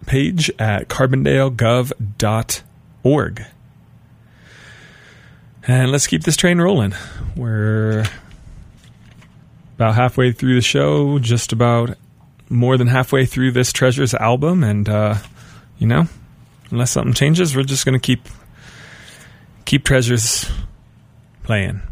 webpage at carbondale.gov.org. And let's keep this train rolling. We're about halfway through the show, just about more than halfway through this Treasures album, and unless something changes, we're just going to keep Treasures playing.